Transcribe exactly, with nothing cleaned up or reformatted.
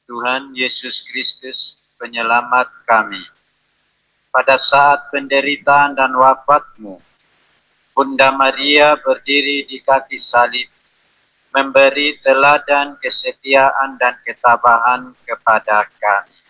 Tuhan Yesus Kristus, penyelamat kami. Pada saat penderitaan dan wafat-Mu, Bunda Maria berdiri di kaki salib, memberi teladan kesetiaan dan ketabahan kepada kami.